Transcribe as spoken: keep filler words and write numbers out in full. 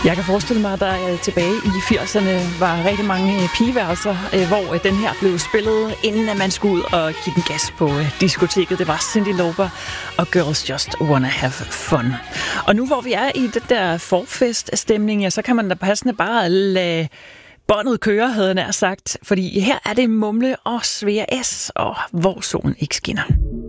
Jeg kan forestille mig, at der tilbage i firserne var rigtig mange pigeværelser, hvor den her blev spillet, inden at man skulle ud og give den gas på diskoteket. Det var Cyndi Lauper og Girls Just Wanna Have Fun. Og nu hvor vi er i det der forfest-stemning, ja, så kan man da passende bare lade båndet køre, havde jeg nær sagt. Fordi her er det Mumle og Svea S, og hvor solen ikke skinner.